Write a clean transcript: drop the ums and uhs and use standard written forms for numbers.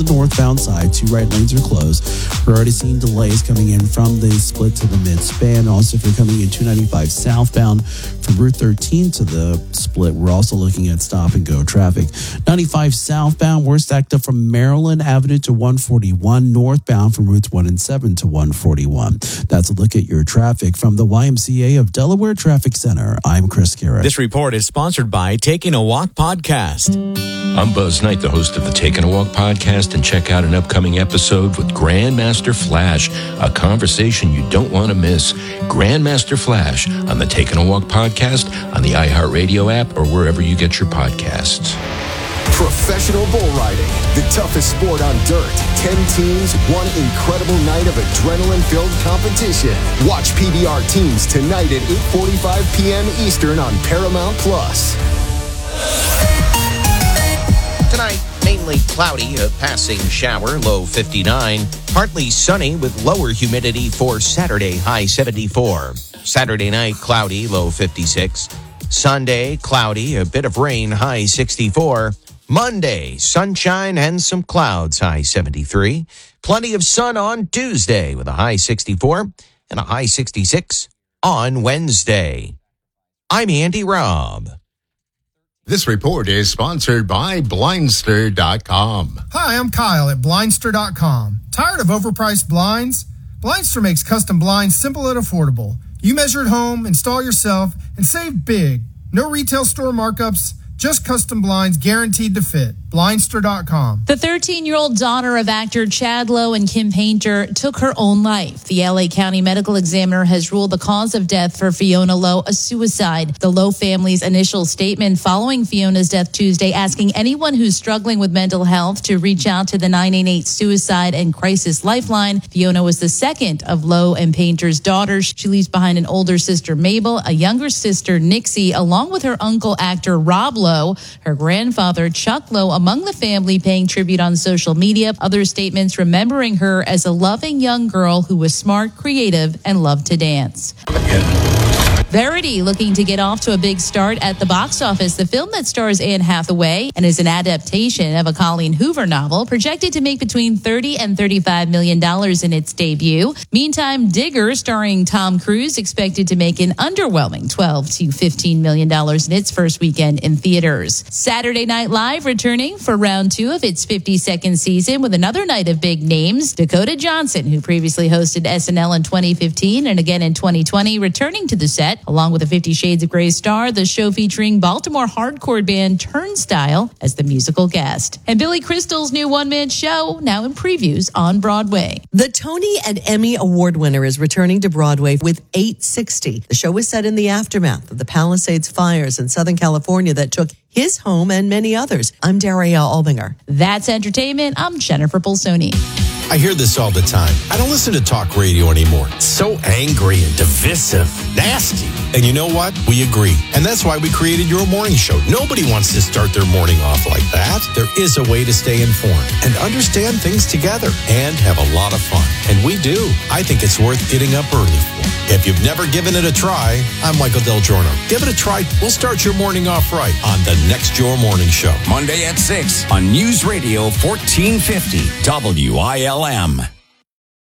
the northbound side. 2 right lanes are closed. We're already seeing delays coming in from the split to the mid-span. Also, if you're coming in 295 southbound from Route 13 to the split, we're also looking at stop-and-go traffic. 95 southbound, we're stacked up from Maryland Avenue to 141, northbound from Routes 1 and 7 to 141. That's a look at your traffic from the YMCA of Delaware Traffic Center. I'm Chris Garrett. This report is sponsored by Taking a Walk Podcast. I'm Buzz Knight, the host of the Taking a Walk podcast, and check out an upcoming episode with Grandmaster Flash, a conversation you don't want to miss. Grandmaster Flash on the Taking a Walk podcast, on the iHeartRadio app, or wherever you get your podcasts. Professional bull riding, the toughest sport on dirt. 10 teams, one incredible night of adrenaline-filled competition. Watch PBR Teams tonight at 8:45 p.m. Eastern on Paramount+. Tonight, mainly cloudy, a passing shower, low 59. Partly sunny with lower humidity for Saturday, high 74. Saturday night, cloudy, low 56. Sunday, cloudy, a bit of rain, high 64. Monday, sunshine and some clouds, high 73. Plenty of sun on Tuesday with a high 64 and a high 66 on Wednesday. I'm Andy Robb. This report is sponsored by Blindster.com. Hi, I'm Kyle at Blindster.com. Tired of overpriced blinds? Blindster makes custom blinds simple and affordable. You measure at home, install yourself, and save big. No retail store markups, just custom blinds guaranteed to fit. Blindster.com. The 13-year-old daughter of actor Chad Lowe and Kim Painter took her own life. The LA County Medical Examiner has ruled the cause of death for Fiona Lowe a suicide. The Lowe family's initial statement following Fiona's death Tuesday asking anyone who's struggling with mental health to reach out to the 988 Suicide and Crisis Lifeline. Fiona was the second of Lowe and Painter's daughters. She leaves behind an older sister, Mabel, a younger sister, Nixie, along with her uncle, actor Rob Lowe, her grandfather, Chuck Lowe, among the family paying tribute on social media. Other statements remembering her as a loving young girl who was smart, creative, and loved to dance. Verity looking to get off to a big start at the box office. The film that stars Anne Hathaway and is an adaptation of a Colleen Hoover novel projected to make between $30 and $35 million in its debut. Meantime, Digger, starring Tom Cruise, expected to make an underwhelming $12 to $15 million in its first weekend in theaters. Saturday Night Live returning for round 2 of its 52nd season with another night of big names. Dakota Johnson, who previously hosted SNL in 2015 and again in 2020, returning to the set, along with a 50 Shades of Grey star, the show featuring Baltimore hardcore band Turnstile as the musical guest. And Billy Crystal's new one-man show now in previews on Broadway. The Tony and Emmy Award winner is returning to Broadway with 860. The show was set in the aftermath of the Palisades fires in Southern California that took his home and many others. I'm Daria Albinger. That's entertainment. I'm Jennifer Bolsoni. I hear this all the time. I don't listen to talk radio anymore. It's so angry and divisive, nasty. And you know what? We agree. And that's why we created Your Morning Show. Nobody wants to start their morning off like that. There is a way to stay informed and understand things together and have a lot of fun. And we do. I think it's worth getting up early for. If you've never given it a try, I'm Michael Del Giorno. Give it a try. We'll start your morning off right on the next Your Morning Show. Monday at 6 on News Radio 1450 WILM.